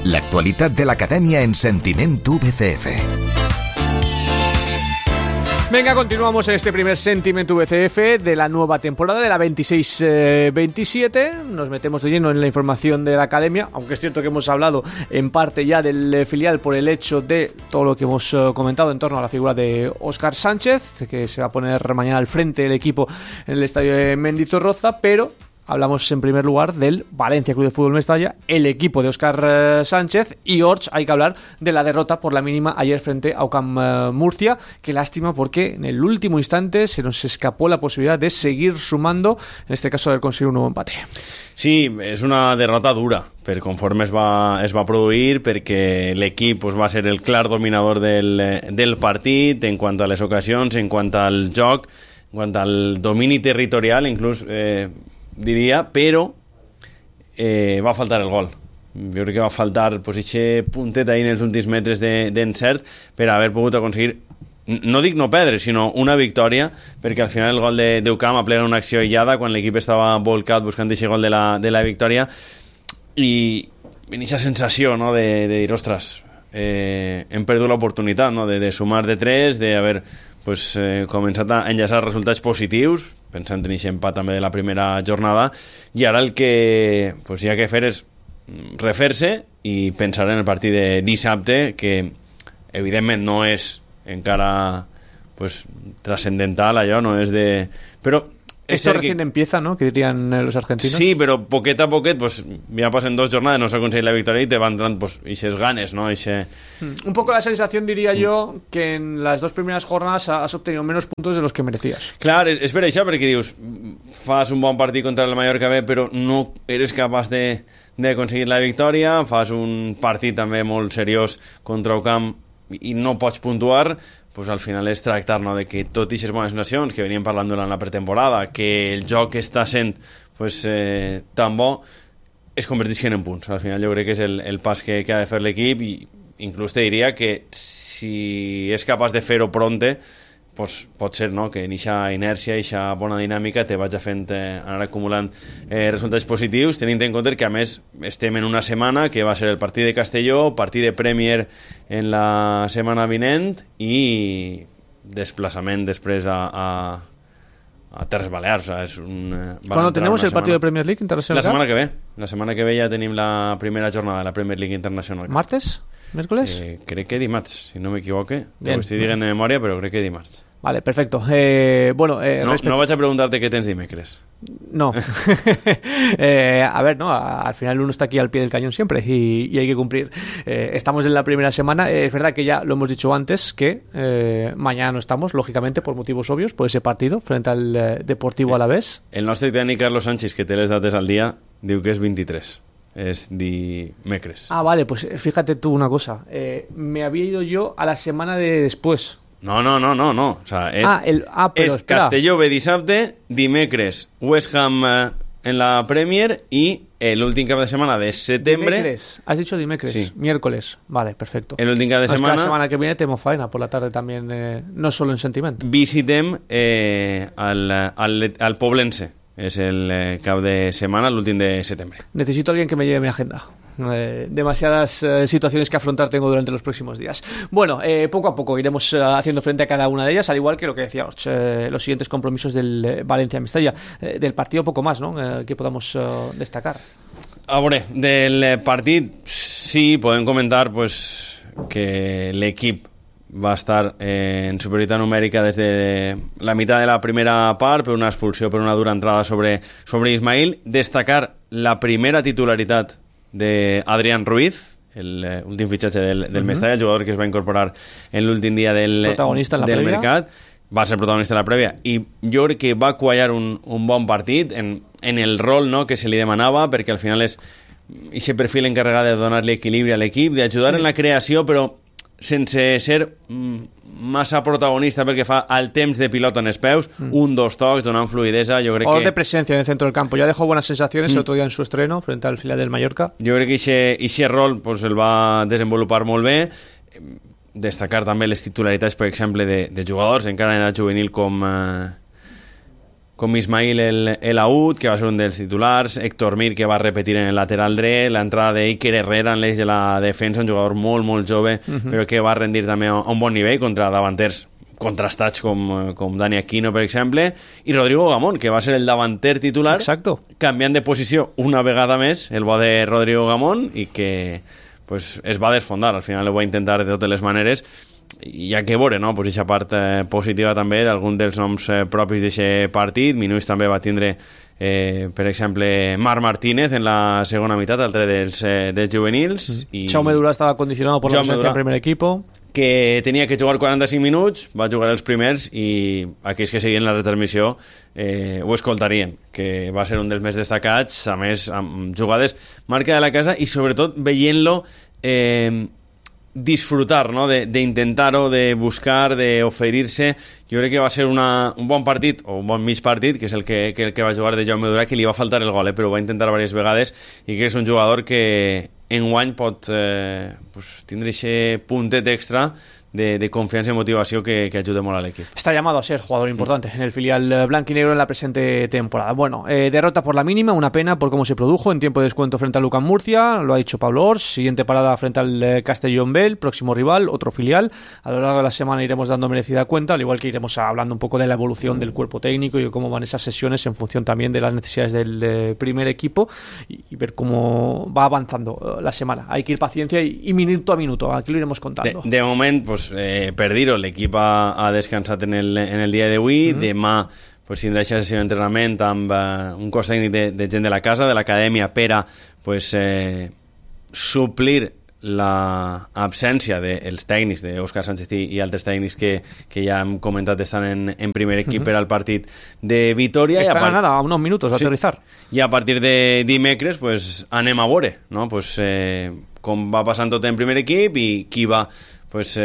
L'actualitat de l'acadèmia en Sentiment VCF. Venga, continuamos en este primer Sentiment VCF de la nueva temporada, de la 26-27. Nos metemos de lleno en la información de la academia, aunque es cierto que hemos hablado en parte ya del filial por el hecho de todo lo que hemos comentado en torno a la figura de Óscar Sánchez, que se va a poner mañana al frente del equipo en el estadio de Mendizorroza, pero hablamos en primer lugar del Valencia Club de Fútbol Mestalla, el equipo de Óscar Sánchez, y Orch, hay que hablar de la derrota por la mínima ayer frente a UCAM Murcia. Qué lástima, porque en el último instante se nos escapó la posibilidad de seguir sumando, en este caso haber conseguido un nuevo empate. Sí, és una derrota dura per conforme es va produir, perquè l'equip va ser el clar dominador del partit en quant a les ocasions, en quant al joc, en quant al domini territorial, inclús diria, però va faltar el gol. Jo crec que va faltar aquest puntet ahí en els últims metres d'encert per haver pogut aconseguir, no dic no perdre, sinó una victòria, perquè al final el gol d'Eucam aplega una acció aïllada quan l'equip estava volcat buscant aquest gol de la victòria, i aquesta sensació, no, de dir, ostres, hem perdut l'oportunitat, no, de sumar de 3, d'haver començat a enllaçar resultats positius, pensant en aquest empat també de la primera jornada, i ara el que hi ha que fer és refer-se i pensar en el partit de dissabte, que evidentment no és encara trascendental, allò no és de... Però esto recién empieza, ¿no? Que dirían los argentinos. Sí, però poquet a poquet, ya pasen 2 jornadas, no s'ha aconseguit la victòria i te van entrant eixes ganes, ¿no? Un poco la sensación, diría yo, que en las 2 primeras jornadas has obtenido menos puntos de los que merecías. Clar, és per això, perquè dius, fas un bon partit contra el Mallorca B, però no eres capaç d'aconseguir la victòria, fas un partit també molt seriós contra UCAM i no pots puntuar. Al final és tractar, no, de que tot i aquestes bones nacions que veníem parlant durant la pretemporada, que el joc està sent tan bo, es convertisquen en punts. Al final jo crec que és el pas que ha de fer l'equip, i inclús te diria que si és capaç de fer-ho pronte, pot ser, no, que en aquesta inèrcia, aquesta bona dinàmica te vaig fent anar acumulant resultats positius, tenint en compte que a més estem en una setmana que va ser el partit de Castelló, partit de Premier en la setmana vinent i desplaçament després a Terres Balears. ¿Cuándo tenemos el partido de Premier League Internacional? La setmana que ve ja tenim la primera jornada de la Premier League Internacional. ¿Martes? ¿Miércoles? Crec que dimarts, si no m'equivoque. Ho estic dient de memòria, però crec que dimarts. Vale, perfecto. No vaig a preguntarte qué tens dimecres. No. A ver, no, al final uno está aquí al pie del cañón siempre y hay que cumplir. Estamos en la primera semana. Es verdad que ya lo hemos dicho antes, que mañana no estamos, lógicamente, por motivos obvios, por ese partido frente al Deportivo Alavés. El nostre tècnic Carlos Sánchez, que té les dates al dia, diu que és 23. Es dimecres. Ah, vale, pues fíjate tú una cosa. Me había ido yo a la semana de después. No. O sea, és Castelló ve dissabte, dimecres West Ham en la Premier y el últim cap de setmana de setembre. ¿Dimecres? ¿Has dicho dimecres? Sí. Miércoles. Vale, perfecto. El últim cap de setmana. La semana que viene tenemos faena por la tarde también, no solo en Sentiment. Visitem al Poblense. És el cap de setmana, l'últim de setembre. Necesito a alguien que me lleve mi agenda. Demasiadas situaciones que afrontar tengo durante los próximos días. Bueno, poco a poco iremos haciendo frente a cada una de ellas, al igual que lo que decía Orch, los siguientes compromisos del Valencia-Mestalla. Del partido poco más, ¿no? Que podamos destacar. A veure, del partit sí, podem comentar que l'equip va estar en superioritat numèrica des de la meitat de la primera part, per una expulsió, per una dura entrada sobre Ismail. Destacar la primera titularitat d'Adrián Ruiz, l'últim fitxatge del Mestalla, el jugador que es va incorporar en l'últim dia del mercat. Va ser protagonista en la prèvia i jo crec que va quallar un bon partit en el rol, no, que se li demanava, perquè al final és aquest perfil encarregat de donar-li equilibri a l'equip, d'ajudar en la creació, però sense ser massa protagonista, perquè fa al temps de pilota en els peus, 1-2 tocs, donant fluidesa. Yo creo de presencia en el centro del campo. Ya dejó buenas sensaciones el otro día en su estreno frente al filial del Mallorca. Jo crec que aquest rol el va desenvolupar molt bé. Destacar també les titularitats, per exemple, de jugadors encara en edat juvenil com com Ismail El Aoud, que va ser un dels titulars, Héctor Mir, que va repetir en el lateral dret, l'entrada d'Iker Herrera en l'eix de la defensa, un jugador molt, molt jove, però que va rendir també a un bon nivell contra davanters contrastats com Dani Aquino, per exemple, i Rodrigo Gamón, que va ser el davanter titular. Exacto. Canviant de posició una vegada més, el bo de Rodrigo Gamón, i que pues, es va desfondar. Al final ho va intentar de totes les maneres, i hi ha que veure, no? Pues, aquesta part positiva també d'algun dels noms propis d'aquest partit. Minuix també va tindre, per exemple, Marc Martínez en la segona meitat, altre dels juvenils. I Jaume Durà estava condicionado por la ausencia del primer equipo, que tenia que jugar 45 minuts, va jugar els primers, i aquells que seguien la retransmissió ho escoltarien, que va ser un dels més destacats, a més amb jugades marca de la casa, i sobretot veient-lo disfrutar, no? D'intentar-ho, de buscar, d'oferir-se. Jo crec que va ser un bon partit, o un bon mig partit, que és el que va jugar de Jaume Durà, que li va faltar el gol, però ho va intentar diverses vegades, i que és un jugador que enguany pot tindre aquest puntet extra de confianza y motivación que ayude molt a l'equip. Está llamado a ser jugador importante en el filial blanquinegro en la presente temporada. Bueno, derrota por la mínima, una pena por cómo se produjo en tiempo de descuento frente al Lucan Murcia, lo ha dicho Pablo Ors. Siguiente parada frente al Castellón Bell, próximo rival, otro filial. A lo largo de la semana iremos dando merecida cuenta, al igual que iremos hablando un poco de la evolución del cuerpo técnico y cómo van esas sesiones en función también de las necesidades del primer equipo y ver cómo va avanzando la semana. Hay que ir paciencia y minuto a minuto, aquí lo iremos contando. De moment, pues, per dir-ho, l'equip ha descansat en el dia d'avui. Demà pues, tindrà aquesta sessió d'entrenament amb un cos tècnic de gent de la casa, de l'acadèmia, per a pues, suplir l'absència dels tècnics, d'Òscar Sánchez i altres tècnics que ja hem comentat estan en primer equip per al partit de Vitoria. Estan a nada, a unos minutos a aterrizar. I a partir de dimecres pues, anem a veure, no? Pues, com va passant tot en primer equip i qui va pues,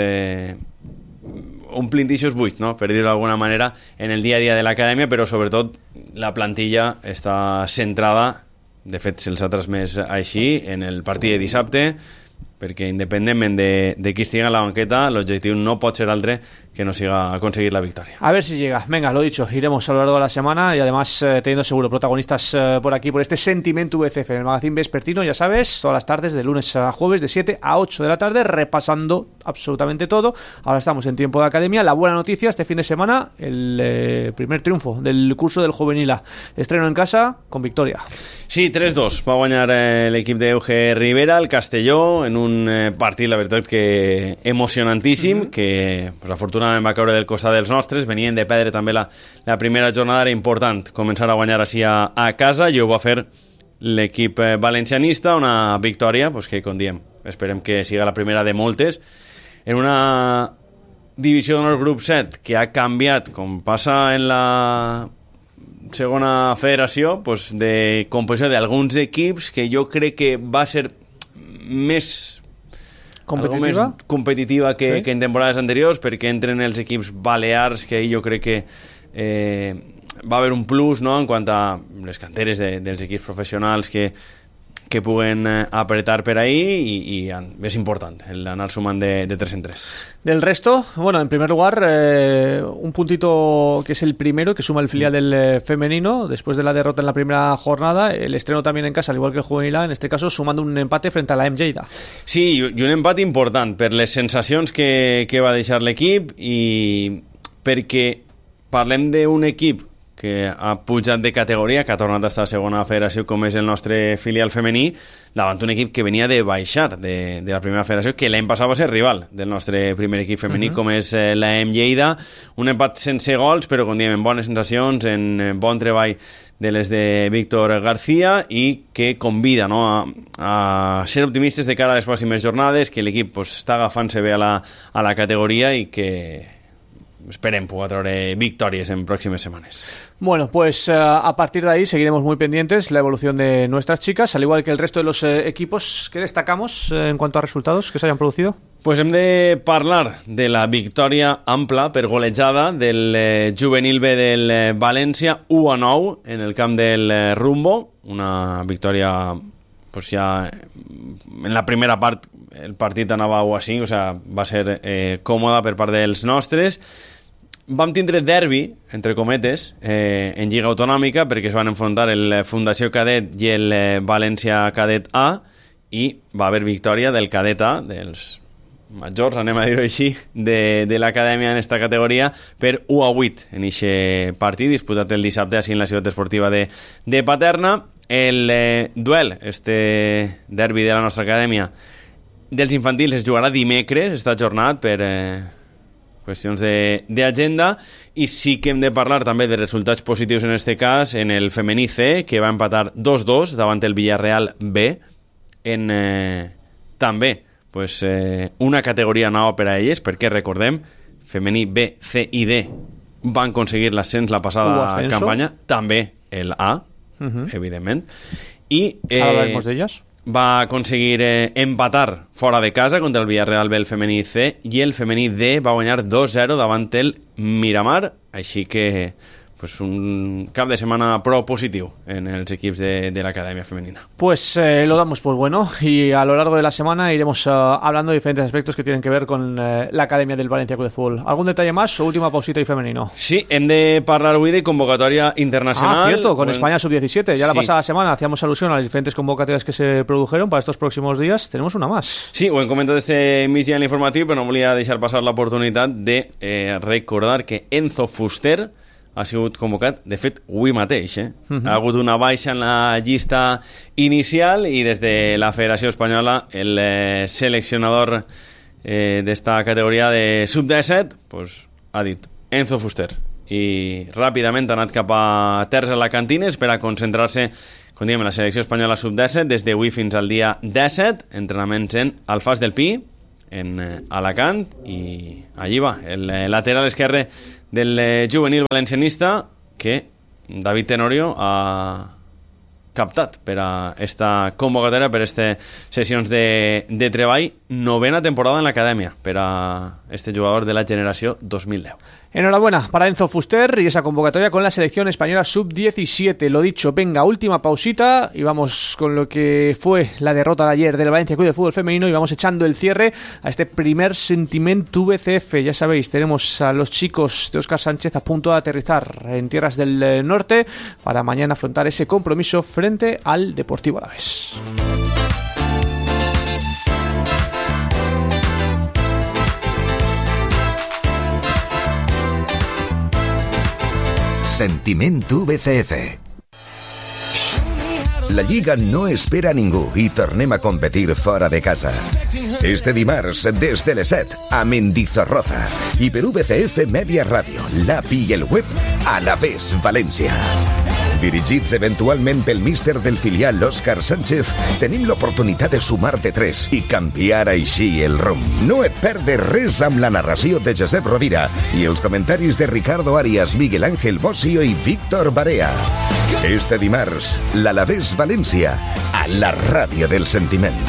omplint eixos buits, no? Per dir-ho d'alguna manera, en el dia a dia de l'acadèmia, però sobretot la plantilla està centrada, de fet se'ls ha transmès així, en el partit de dissabte, perquè independentment de qui estigui en la banqueta, l'objectiu no pot ser altre que no siga conseguir la victoria. A ver si llega. Venga, lo dicho, iremos a lo largo de la semana y además teniendo seguro protagonistas por aquí, por este Sentimiento VCF en el magazín vespertino, ya sabes, todas las tardes de lunes a jueves de 7 a 8 de la tarde, repasando absolutamente todo. Ahora estamos en tiempo de academia. La buena noticia, este fin de semana, el primer triunfo del curso del Juvenil A. Estreno en casa con victoria. Sí, 3-2. Va guanyar l'equip d'Euge Rivera, el Castelló, en un partit, la veritat, que emocionantíssim, que pues, afortunadament va caure del costat dels nostres. Venien de perdre també la primera jornada. Era important començar a guanyar així a casa, i ho va fer l'equip valencianista. Una victòria pues, que, com diem, esperem que siga la primera de moltes, en una divisió del grup 7 que ha canviat, com passa en la segona federació, pues, de composició d'alguns equips, que jo crec que va ser més competitiva que en temporades anteriors, perquè entren els equips balears, que jo crec que va haver un plus, no?, en quant a les canteres dels equips professionals que puguen apretar per ahí, y es importante el anar sumant de 3 en 3. Del resto, bueno, en primer lugar, un puntito que es el primero que suma el filial del femenino después de la derrota en la primera jornada, el estreno también en casa, al igual que el Juvenil A, en este caso sumando un empate frente a la Lleida. Sí, i un empat important per les sensacions que va deixar l'equip, i perquè parlem d'un equip que ha pujat de categoria, que ha tornat a estar a segona federació, com és el nostre filial femení, davant un equip que venia de baixar de la primera federació, que l'any passat va ser rival del nostre primer equip femení, com és la Lleida. Un empat sense gols, però, com diem, en bones sensacions, en bon treball de les de Víctor García, i que convida, no, a ser optimistes de cara a les pròximes jornades, que l'equip pues, està agafant-se bé a la categoria, i que esperem poder traure victorias en próximas semanas. Bueno, pues a partir de ahí seguiremos muy pendientes la evolución de nuestras chicas, al igual que el resto de los equipos. ¿Qué destacamos en cuanto a resultados que se hayan producido? Pues hem de parlar de la victòria ampla per golejada del juvenil B del València 1-9 en el camp del Rumbo. Una victòria pues ja en la primera part el partit anava 1-5, o sea, va ser còmoda per part dels nostres. vam tindre derbi, entre cometes, en Lliga Autonòmica, perquè es van enfrontar el Fundació Cadet i el València Cadet A, i va haver victòria del Cadet A, dels majors, anem a dir-ho així, de l'acadèmia en esta categoria, per 1-8 en aquest partit, disputat el dissabte així en la ciutat esportiva de Paterna. El duel, este derbi de la nostra acadèmia, dels infantils es jugarà dimecres, està ajornat per qüestions d'agenda, i sí que hem de parlar també de resultats positius en este cas, en el femení C, que va empatar 2-2 davant el Villarreal B, en també pues, una categoria nova per a elles, perquè recordem, femení B, C i D van aconseguir l'ascens la passada campanya, també el A, evidentment, i va aconseguir empatar fora de casa contra el Villarreal B, el femení C, i el femení D va guanyar 2-0 davant el Miramar, així que pues un cap de semana pro positivo en los equipos de la academia femenina. Pues lo damos por bueno, y a lo largo de la semana iremos hablando de diferentes aspectos que tienen que ver con la academia del Valencia Club de Fútbol. ¿Algún detalle más o última pausita y femenino? Sí, hem de parlar avui de convocatoria internacional. Cierto, con España Sub-17. Ya la pasada semana hacíamos alusión a las diferentes convocatorias que se produjeron para estos próximos días. Tenemos una más. Sí, ho hem comentat este migdia en l'informatiu, però no volia deixar passar l'oportunitat de recordar que Enzo Fuster ha sigut convocat, de fet, avui mateix. Ha hagut una baixa en la llista inicial i des de la Federació Espanyola el seleccionador d'esta categoria de sub-17 pues, ha dit Enzo Fuster i ràpidament ha anat cap a Terres Alacantines per a concentrar-se, com diem, en la selecció espanyola sub-17 des d'avui fins al dia 17, entrenaments en Alfàs del Pi, en Alacant, i allí va, el lateral esquerre del juvenil valencianista que David Tenorio ha captat per a esta convocatòria, per a aquestes sessions de treball. Novena temporada en l'acadèmia per a este jugador de la generació 2010. Enhorabuena para Enzo Fuster y esa convocatoria con la selección española sub-17. Lo dicho, venga, última pausita y vamos con lo que fue la derrota de ayer del Valencia Club de Fútbol Femenino y vamos echando el cierre a este primer Sentiment VCF. Ya sabéis, tenemos a los chicos de Óscar Sánchez a punto de aterrizar en tierras del norte para mañana afrontar ese compromiso frente al Deportivo Alavés. Sentiment VCF. La Lliga no espera a ningú i tornem a competir fora de casa. Este dimarts, des de les 7, a Mendizorroza. I per VCF Media Ràdio, l'API i el web, Alavés València. Dirigits eventualment pel míster del filial Óscar Sánchez, tenim l'oportunitat de sumar-te 3 i canviar així el rumb. No et perdes res amb la narració de Josep Rovira i els comentaris de Ricardo Arias, Miguel Ángel Bossio i Víctor Barea. Este dimarts, l'Alavés València, a la ràdio del sentiment.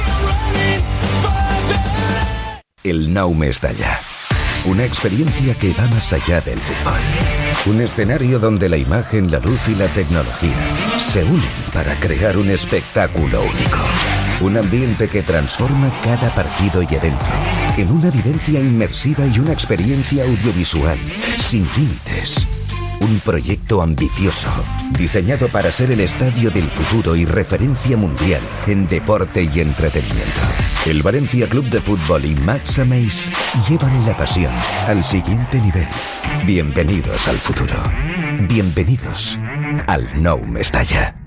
El nou Mestalla. Una experiencia que va más allá del fútbol. Un escenario donde la imagen, la luz y la tecnología se unen para crear un espectáculo único. Un ambiente que transforma cada partido y evento en una vivencia inmersiva y una experiencia audiovisual sin límites. Un proyecto ambicioso, diseñado para ser el estadio del futuro y referencia mundial en deporte y entretenimiento. El Valencia Club de Fútbol y Max Ameis llevan la pasión al siguiente nivel. Bienvenidos al futuro. Bienvenidos al Nou Mestalla.